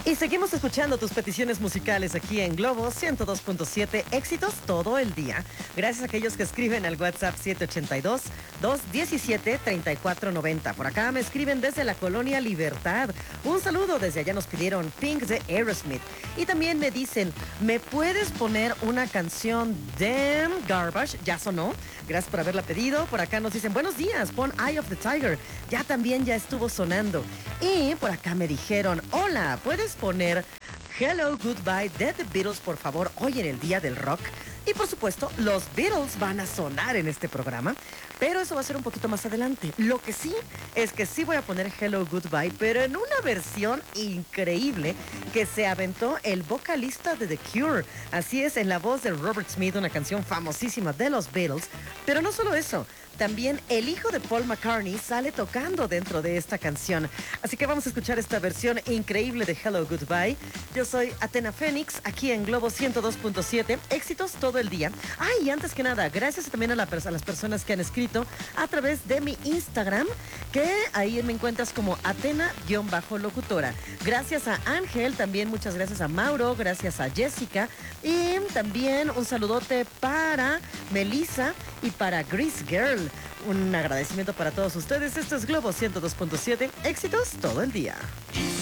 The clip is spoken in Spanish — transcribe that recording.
Y seguimos escuchando tus peticiones musicales aquí en Globo 102.7, éxitos todo el día. Gracias a aquellos que escriben al WhatsApp 782-217-3490. Por acá me escriben desde la Colonia Libertad. Un saludo, desde allá nos pidieron Pink de Aerosmith. Y también me dicen, ¿me puedes poner una canción Damn Garbage? Ya sonó, gracias por haberla pedido. Por acá nos dicen, buenos días, pon Eye of the Tiger. Ya también ya estuvo sonando. Y por acá me dijeron, hola, ¿puedes poner Hello Goodbye de The Beatles, por favor, hoy en el Día del Rock? Y por supuesto, los Beatles van a sonar en este programa, pero eso va a ser un poquito más adelante. Lo que sí es que sí voy a poner Hello Goodbye, pero en una versión increíble que se aventó el vocalista de The Cure. Así es, en la voz de Robert Smith, una canción famosísima de los Beatles. Pero no solo eso, también el hijo de Paul McCartney sale tocando dentro de esta canción. Así que vamos a escuchar esta versión increíble de Hello Goodbye. Yo soy Athena Fénix, aquí en Globo 102.7, éxitos todo el día. Y antes que nada, gracias también a las personas que han escrito a través de mi Instagram, que ahí me encuentras como Athena-locutora. Gracias a Ángel, también muchas gracias a Mauro, gracias a Jessica, y también un saludote para Melissa y para Grease Girl. Un agradecimiento para todos ustedes. Esto es Globo 102.7, éxitos todo el día.